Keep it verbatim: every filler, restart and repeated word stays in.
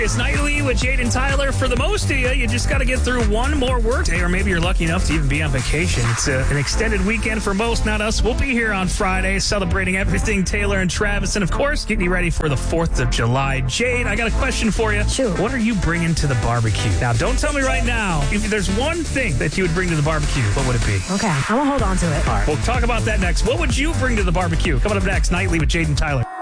It's Nightly with Jade and Tyler. For the most of you, you just got to get through one more workday, or maybe you're lucky enough to even be on vacation. It's a, an extended weekend for most, not us. We'll be here on Friday celebrating everything Taylor and Travis, and of course, getting you ready for the fourth of July. Jade, I got a question for you. Sure. What are you bringing to the barbecue? Now, don't tell me right now. If there's one thing that you would bring to the barbecue, what would it be? Okay, I'm going to hold on to it. All right, we'll talk about that next. What would you bring to the barbecue? Coming up next, Nightly with Jade and Tyler.